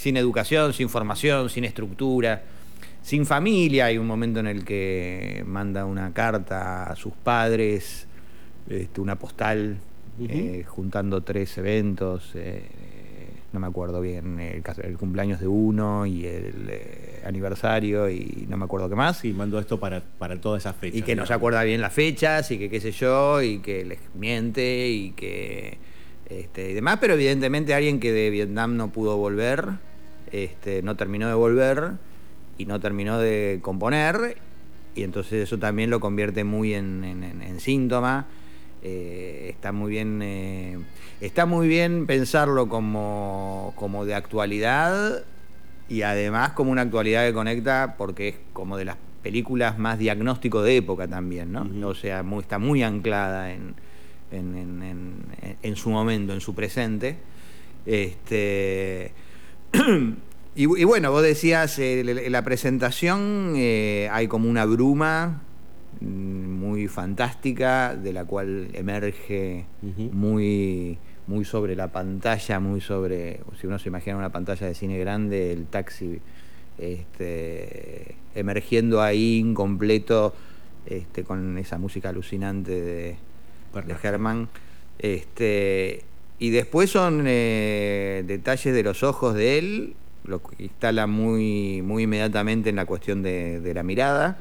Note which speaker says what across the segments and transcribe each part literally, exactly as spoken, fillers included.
Speaker 1: sin educación, sin formación, sin estructura, sin familia. Hay un momento en el que manda una carta a sus padres, este, una postal, uh-huh. eh, juntando tres eventos, eh, no me acuerdo bien, el, el cumpleaños de uno y el eh, aniversario y no me acuerdo qué más.
Speaker 2: Sí, mandó esto para, para todas esas fechas.
Speaker 1: Y que no se acuerda bien las fechas y que qué sé yo, y que les miente y que este, y demás, pero evidentemente alguien que de Vietnam no pudo volver, este, no terminó de volver y no terminó de componer, y entonces eso también lo convierte muy en, en, en, en síntoma. Eh, está muy bien eh, está muy bien pensarlo como, como de actualidad, y además como una actualidad que conecta, porque es como de las películas más diagnóstico de época también, ¿no? Uh-huh. O sea, muy, está muy anclada en, en, en, en, en su momento, en su presente. Este y, y bueno, vos decías, eh, en la presentación eh, hay como una bruma muy fantástica, de la cual emerge uh-huh. muy, muy sobre la pantalla, muy sobre, si uno se imagina una pantalla de cine grande, el taxi este, emergiendo ahí incompleto, este, con esa música alucinante de, de Herrmann. Este, y después son eh, detalles de los ojos de él, lo que instala muy, muy inmediatamente en la cuestión de, de la mirada.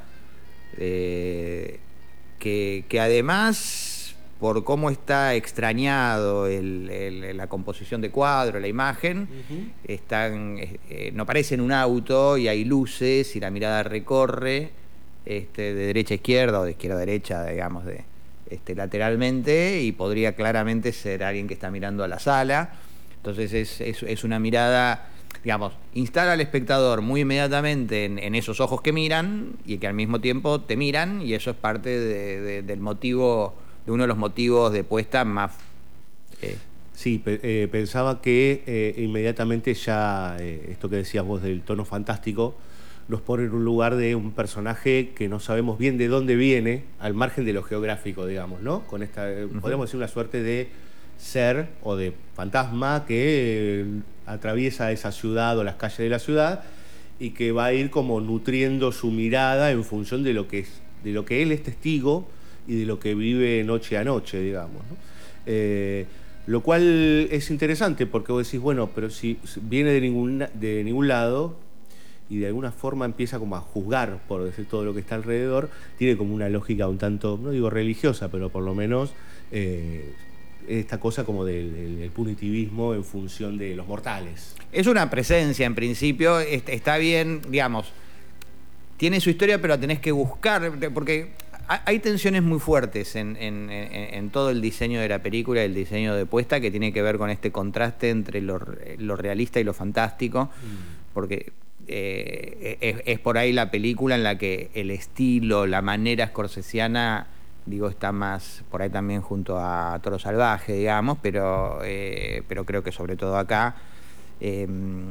Speaker 1: Eh, que, que además, por cómo está extrañado el, el, la composición de cuadro, la imagen, uh-huh. están, eh, no parece en un auto y hay luces y la mirada recorre este, de derecha a izquierda o de izquierda a derecha, digamos, de, este, lateralmente, y podría claramente ser alguien que está mirando a la sala. Entonces es, es, es una mirada, digamos, instala al espectador muy inmediatamente en, en esos ojos que miran y que al mismo tiempo te miran, y eso es parte de, de, del motivo, de uno de los motivos de puesta más...
Speaker 2: Eh. Sí, pe eh, pensaba que eh, inmediatamente ya eh, esto que decías vos del tono fantástico nos pone en un lugar de un personaje que no sabemos bien de dónde viene, al margen de lo geográfico, digamos, ¿no? Con esta, eh, uh-huh. podemos decir una suerte de ser o de fantasma que eh, atraviesa esa ciudad o las calles de la ciudad y que va a ir como nutriendo su mirada en función de lo que es, de lo que él es testigo y de lo que vive noche a noche, digamos, ¿no? Eh, lo cual es interesante porque vos decís, bueno, pero si viene de ningún, de ningún lado y de alguna forma empieza como a juzgar, por decir, todo lo que está alrededor, tiene como una lógica un tanto, no digo religiosa, pero por lo menos eh, esta cosa como del, del, del punitivismo en función de los mortales.
Speaker 1: Es una presencia, en principio, está bien, digamos, tiene su historia, pero la tenés que buscar, porque hay tensiones muy fuertes en, en, en, en todo el diseño de la película, el diseño de puesta, que tiene que ver con este contraste entre lo, lo realista y lo fantástico, mm. porque eh, es, es por ahí la película en la que el estilo, la manera scorsesiana, digo, está más por ahí también junto a Toro Salvaje, digamos, pero, eh, pero creo que sobre todo acá eh,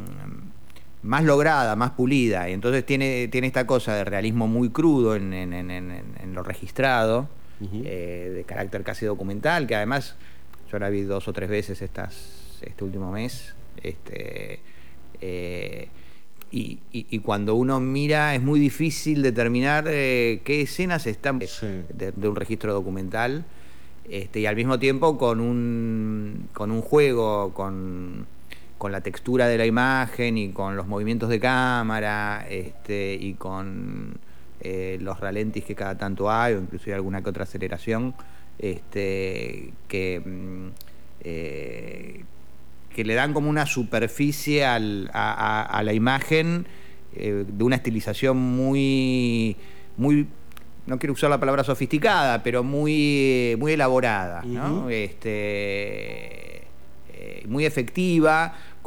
Speaker 1: más lograda, más pulida, y entonces tiene, tiene esta cosa de realismo muy crudo en, en, en, en, en lo registrado, uh-huh. eh, de carácter casi documental, que además yo la vi dos o tres veces estas, este último mes, este, eh, y, y, y cuando uno mira es muy difícil determinar eh, qué escenas están sí. de, de un registro documental, este, y al mismo tiempo con un, con un juego, con... con la textura de la imagen y con los movimientos de cámara, este, y con eh, los ralentis que cada tanto hay, o inclusive alguna que otra aceleración, este, que, eh, que le dan como una superficie al, a, a, a la imagen, eh, de una estilización muy, muy, no quiero usar la palabra sofisticada, pero muy, muy elaborada, ¿no? Uh-huh. este, muy efectiva,